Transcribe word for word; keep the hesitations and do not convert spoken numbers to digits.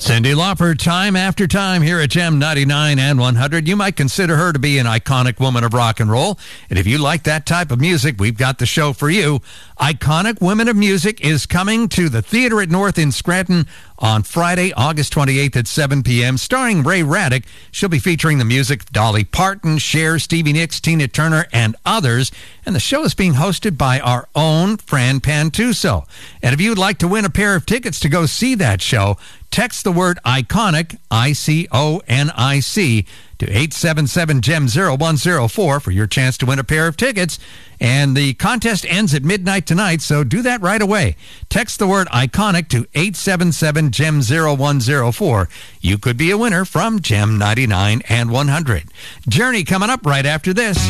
Cyndi Lauper, time after time here at Gem ninety-nine and one hundred. You might consider her to be an iconic woman of rock and roll. And if you like that type of music, we've got the show for you. Iconic Women of Music is coming to the Theater at North in Scranton on Friday, August twenty-eighth at seven p.m. Starring Ray Raddick. She'll be featuring the music of Dolly Parton, Cher, Stevie Nicks, Tina Turner, and others. And the show is being hosted by our own Fran Pantuso. And if you'd like to win a pair of tickets to go see that show, text the word ICONIC, I C O N I C, to eight seven seven G E M zero one zero four for your chance to win a pair of tickets. And the contest ends at midnight tonight, so do that right away. Text the word ICONIC to eight seven seven G E M zero one zero four. You could be a winner from Gem ninety-nine and one hundred. Journey coming up right after this.